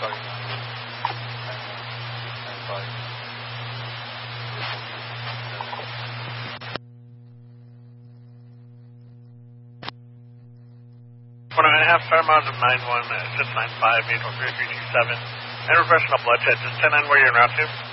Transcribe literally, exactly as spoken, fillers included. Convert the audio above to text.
Sorry. I'm sorry. One and a half, Fairmont of nine one, uh, six nine five, eight one three three two seven. And professional bloodshed, just ten nine where you're in route to.